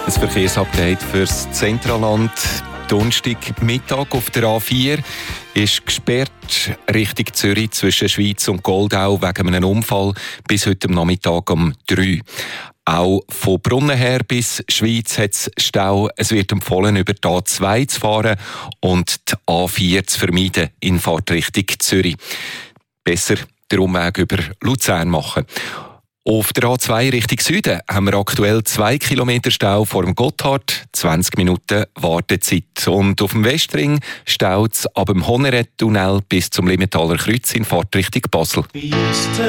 Ein Verkehrsupdate fürs Zentralland. Donnerstagmittag auf der A4 ist gesperrt Richtung Zürich zwischen Schweiz und Goldau wegen einem Unfall bis heute am Nachmittag um 3. Auch von Brunnen her bis Schweiz hat es Stau. Es wird empfohlen, über die A2 zu fahren und die A4 zu vermeiden in Fahrtrichtung Zürich. Besser den Umweg über Luzern machen. Auf der A2 Richtung Süden haben wir aktuell 2 Kilometer Stau vor dem Gotthard, 20 Minuten Wartezeit. Und auf dem Westring staut es ab dem Honeret-Tunnel bis zum Limentaler Kreuz in Fahrtrichtung Basel.